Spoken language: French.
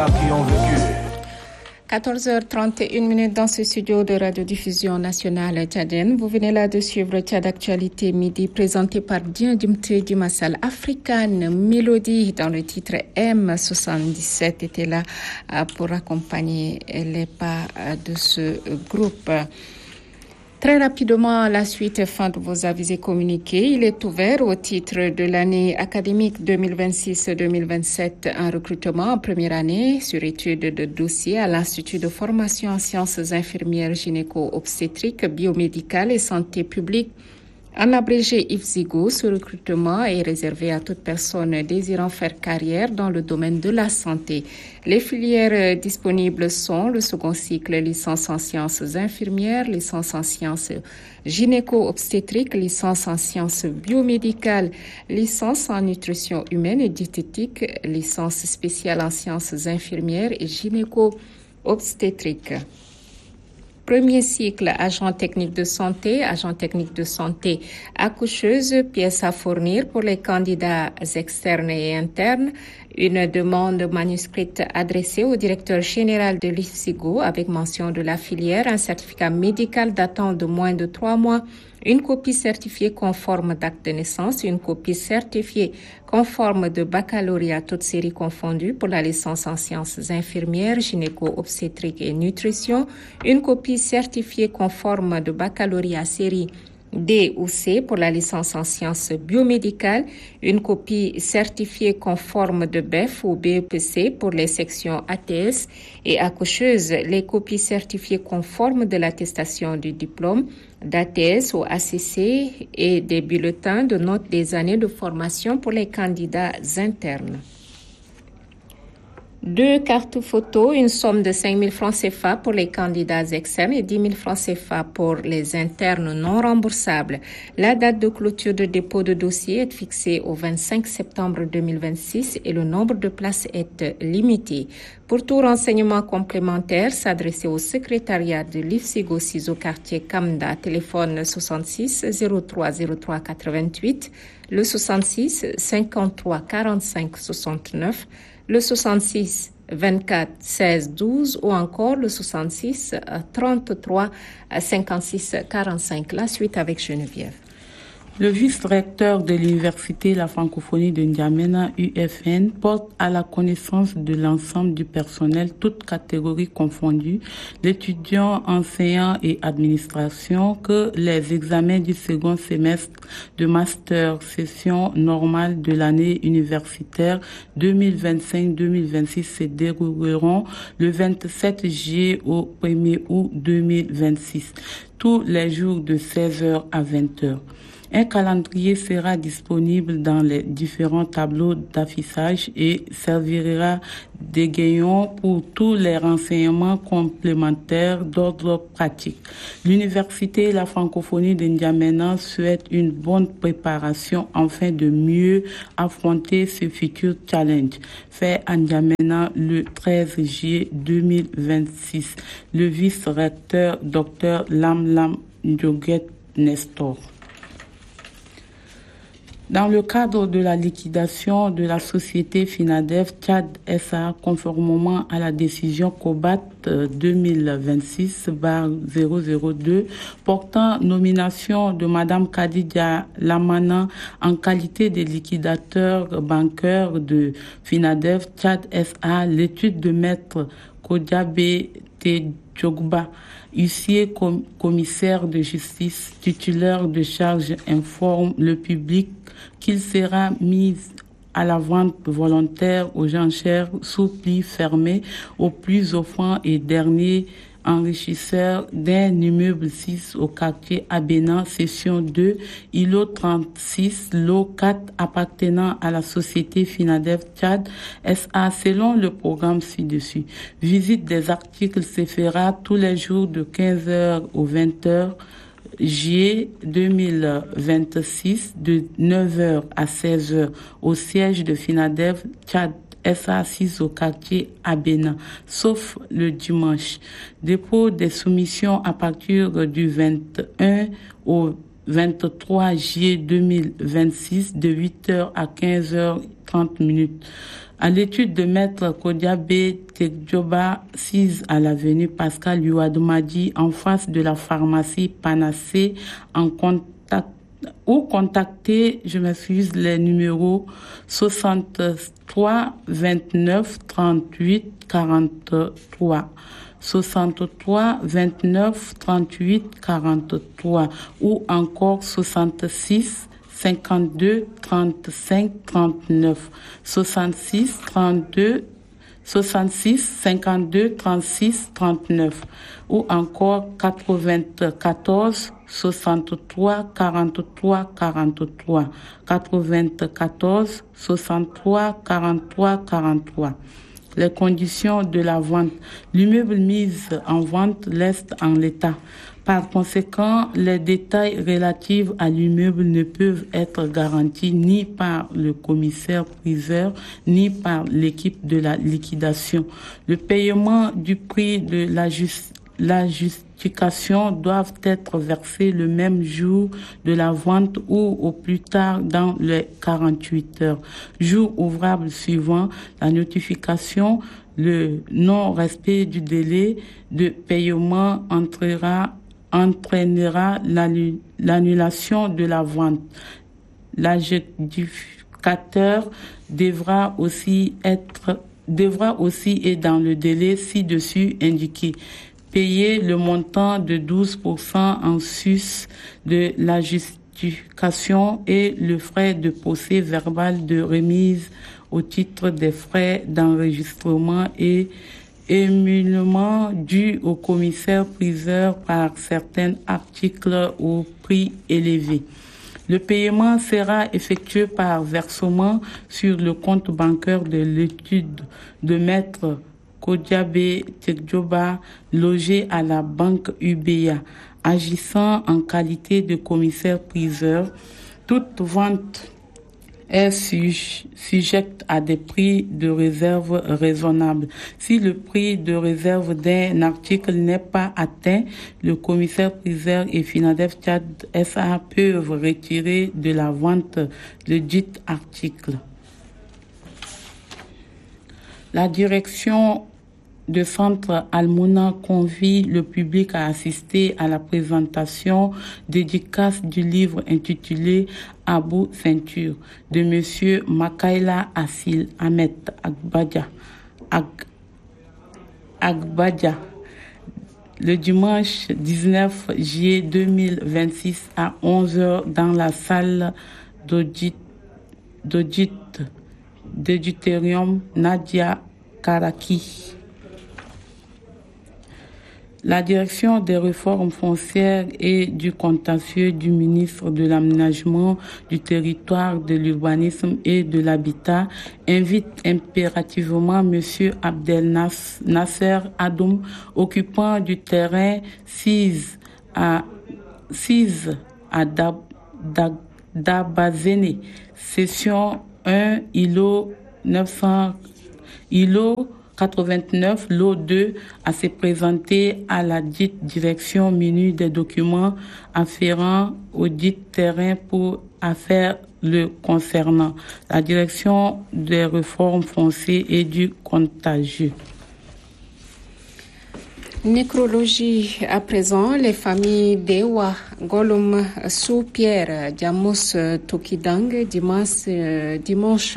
gars qui ont vécu. 14h31 dans ce studio de radiodiffusion nationale tchadienne. Vous venez là de suivre Tchad Actualité Midi présenté par Dien Dimte Dimassal. African Melody dans le titre M77 était là pour accompagner les pas de ce groupe. Très rapidement, la suite fin de vos avis et communiqués. Il est ouvert au titre de l'année académique 2026-2027 un recrutement en première année sur étude de dossier à l'Institut de formation en sciences infirmières gynéco-obstétriques, biomédicales et santé publique. En abrégé IFSIGO, ce recrutement est réservé à toute personne désirant faire carrière dans le domaine de la santé. Les filières disponibles sont le second cycle, licence en sciences infirmières, licence en sciences gynéco-obstétriques, licence en sciences biomédicales, licence en nutrition humaine et diététique, licence spéciale en sciences infirmières et gynéco-obstétriques. Premier cycle, agent technique de santé accoucheuse, pièces à fournir pour les candidats externes et internes. Une demande manuscrite adressée au directeur général de l'IFSIGO avec mention de la filière, un certificat médical datant de moins de 3 mois, une copie certifiée conforme d'acte de naissance, une copie certifiée conforme de baccalauréat, toutes séries confondues pour la licence en sciences infirmières, gynéco-obstétrique et nutrition, une copie certifiée conforme de baccalauréat série D ou C pour la licence en sciences biomédicales, une copie certifiée conforme de BEF ou BEPC pour les sections ATS et accoucheuses, les copies certifiées conformes de l'attestation du diplôme d'ATS ou ACC et des bulletins de notes des années de formation pour les candidats internes. 2 cartes photos, une somme de 5 000 francs CFA pour les candidats externes et 10 000 francs CFA pour les internes non remboursables. La date de clôture de dépôt de dossier est fixée au 25 septembre 2026 et le nombre de places est limité. Pour tout renseignement complémentaire, s'adresser au secrétariat de l'IFSIGO 6 au quartier Kamda, téléphone 66 03 03 88, le 66 53 45 69, le 66 24 16 12 ou encore le 66 33 56 45. La suite avec Geneviève. Le vice-recteur de l'Université La Francophonie de N'Djamena, UFN, porte à la connaissance de l'ensemble du personnel, toutes catégories confondues, l'étudiant, enseignant et administration, que les examens du second semestre de master session normale de l'année universitaire 2025-2026 se dérouleront le 27 juillet au 1er août 2026, tous les jours de 16h à 20h. Un calendrier sera disponible dans les différents tableaux d'affichage et servira d'égayant pour tous les renseignements complémentaires d'ordre pratique. L'Université La Francophonie de N'Djamena souhaite une bonne préparation afin de mieux affronter ce futur challenge. Fait à N'Djamena le 13 juillet 2026. Le vice-recteur Dr Lam Ndjoguet Nestor. Dans le cadre de la liquidation de la société Finadev Tchad SA, conformément à la décision COBAT 2026-002 portant nomination de Madame Khadija Lamana en qualité de liquidateur bancaire de Finadev Tchad SA, l'étude de maître Kodjabe Tedjogba, huissier commissaire de justice, titulaire de charge, informe le public qu'il sera mis à la vente volontaire aux enchères sous pli fermé au plus offrant et dernier enrichisseur d'un immeuble 6 au quartier Abénan, section 2, îlot 36, lot 4 appartenant à la société Finadev Tchad SA selon le programme ci-dessus. Visite des articles se fera tous les jours de 15h au 20h. Juillet 2026 de 9h à 16h au siège de Finadev Tchad SA 6 au quartier Abénan, sauf le dimanche. Dépôt des soumissions à partir du 21 au 23 juillet 2026 de 8h à 15h30 À l'étude de Maître Kodiabé Tekjoba, 6 à l'avenue Pascal Louadoumadi, en face de la pharmacie Panacée, contacter, les numéros 63 29 38 43. 63 29 38 43 ou encore 66 52 35 39 66 52 36 39 ou encore 94 63 43 43 94 63 43 43. Les conditions de la vente. L'immeuble mis en vente reste en l'état. Par conséquent, les détails relatifs à l'immeuble ne peuvent être garantis ni par le commissaire-priseur ni par l'équipe de la liquidation. Le paiement du prix de la justification doivent être versés le même jour de la vente ou au plus tard dans les 48 heures. Jour ouvrable suivant la notification, le non-respect du délai de paiement entraînera l'annulation de la vente. L'adjudicateur devra aussi et dans le délai ci-dessus indiqué payer le montant de 12% en sus de la justification et le frais de procès verbal de remise au titre des frais d'enregistrement et émolument dû au commissaire-priseur par certains articles au prix élevé. Le paiement sera effectué par versement sur le compte bancaire de l'étude de Maître Kodiabé Tekjoba, logé à la banque UBA. Agissant en qualité de commissaire-priseur, toute vente est sujette à des prix de réserve raisonnables. Si le prix de réserve d'un article n'est pas atteint, le commissaire-priseur et Finadef Tchad SA peuvent retirer de la vente le dit article. La direction de Centre Almouna convie le public à assister à la présentation dédicace du livre intitulé Abou Ceinture de Monsieur Makaila Assil Ahmed Agbadia le dimanche 19 juillet 2026 à 11h dans la salle d'auditorium Nadia Karaki. La direction des réformes foncières et du contentieux du ministre de l'Aménagement du territoire, de l'urbanisme et de l'habitat invite impérativement M. Abdel Nasser Adoum, occupant du terrain 6 à Dabazene, session 1, îlot 89, lot 2, à se présenter à la dite direction munie des documents afférents au dit terrain pour affaires le concernant. La direction des réformes foncières et du contagieux. Nécrologie à présent, les familles d'Ewa, Golum, Sous-Pierre, Diamos, Tokidang, dimanche